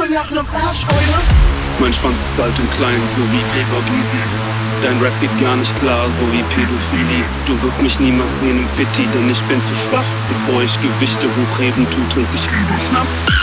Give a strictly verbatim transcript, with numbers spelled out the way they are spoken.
voll nach nem Arsch, Eule. Mein Schwanz ist alt und klein, so wie Gregor Gysi. Dein Rap geht gar nicht klar, so wie Pädophilie. Du wirst mich niemals sehen im Fitti, denn ich bin zu schwach. Bevor ich Gewichte hochheben tu, trink ich lieber Schnaps.